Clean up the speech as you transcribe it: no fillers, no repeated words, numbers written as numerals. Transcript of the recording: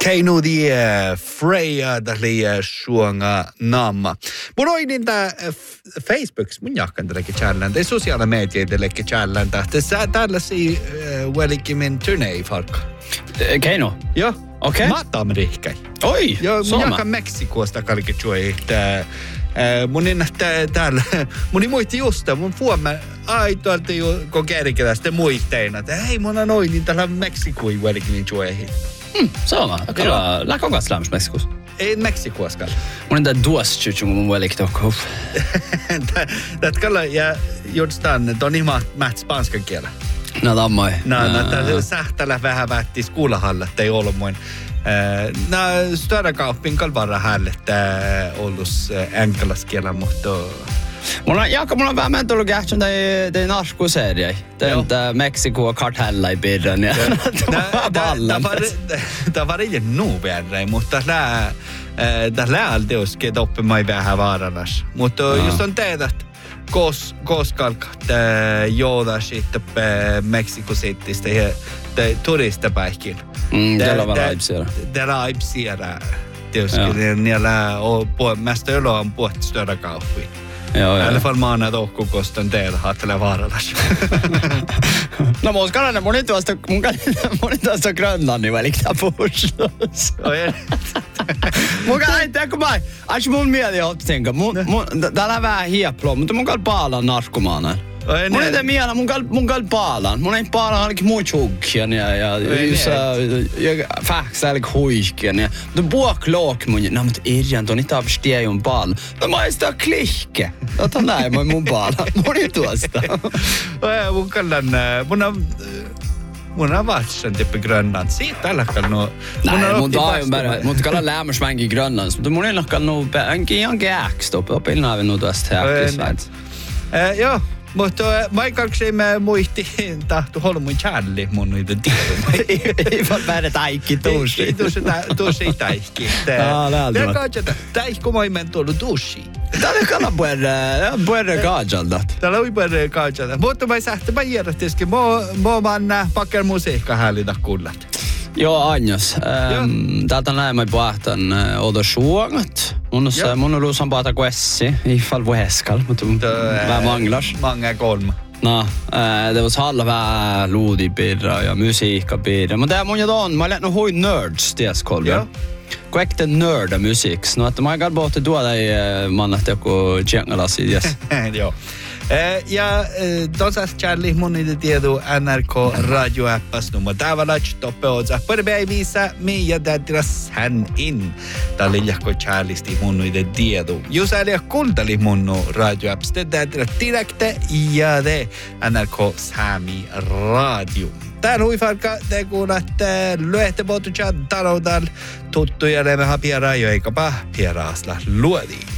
Keinu di Freya täli suonga naama. Mun oinin tää Facebooks mun jahkan tällekin challenge. Ei sosiaala media tällekin challenge. Tässä tällaisia välikimin turnei farkka. Keino? Joo. Okei. Maatamme rihkäi. Oi, joo, mun jahkan Meksikosta kallikin juoi. Mun täällä, mun muisti just, mun fuomme tuolta kun kerkelästä muisteina, että hei, mun on noin, niin täällä Meksikui välikin juoihin. Sama. Kyllä, lähkö onkaan lämmäs Meksikossa? Ei Meksikoaskaan. Mun on tää duos mun välikin tokko. Tätkalla, ja jutstaan, on ihan mäht spanskan kielä. No tammoi. No, sähtälä vähän vähtis kuulahalla, että ei ollut muin. Större kauppin kalvara hälle, että ollus englanniskielä, mutta... Mulla on vähän tullut kähtsyn tai narskuseria. Tämä Meksiko kartella i bidden. Tämä var inte nog värre, mutta tämä on tietysti oppimaan vähän vaaranas. Mutta just on teitä, että koskalkat jouda sitten Meksiko Citystä ja turistapäihkin. Tällä on raipsiera. Det raipsiera. Tietysti niillä mest ölo on puhuttu större kauppia. I alla fall maana toukkukoston teillä haattelee vaaralas. No mun tuosta Grönlannin väliktää puhustus. Mun kanssa, kun mä, mun mieli on tänkä. Täällä on vähän hieploa, mutta mun kanssa paalan narkomaana. Mun ei tee mielä, mun kanssa paalan. Mun ei paalan ainakin muun tjukkien ja fäksä ainakin huiskien. Mutta puoklok mun, mutta Irjan on inte avstia on paalan. No mä ei sitä klikke. Ota näin mun paalan. Mun ei tuosta. Mun on vaatsen tippi Grönland. Siitä tällä kallu. Nej, mun kalla lämmäsvängi Grönlands. Mutta mun ei lakannut ihan äkst opilna vi nu tuosta härkisväät. Joo. Mutta mä kaksimme muistiin tahtu holmun Charlie mun niitä tiedon. Ei vaan päädä taikki tuusi. Tuusi taikki. Tää kaajata, taikku mä imen tuollu tuusi. Tää on kalla puerre kaajalta. Täällä on puerre kaajalta. Mutta mä sähtä mä järjestiskin. Mä manna pakker musiikka häälitä kullat. Joo, Anjas. Täältä näin mä puhtan odo suongat. Mun on luusan paata kuessi. Ifall vueskal, mutta vähän manglas. Mange kolme. No, det var alla vähän luudipirra ja musiikkapirra. Men det mun ju on, mä lähden hui nerds ties kolme. Kuekte nörda musiiks. No, että mä kan bara tuoda i mannat joku tjängalasi, yes. Joo. Ja tosas Charlie mun niitä tiedu NRK radioäppas numma tavallaan toppeosa. Päivissä Mia tätiras hän in. Tää liljahko Charliesti mun niitä tiedu. Jos ääliä kuultali mun radioäppas. Te tätiras direkte ja de NRK Sami Radio. Täällä huifarka te kuulatte lyhte potutja taloudal tuttuja lemeha pieraa joikapa pieraasla luodi.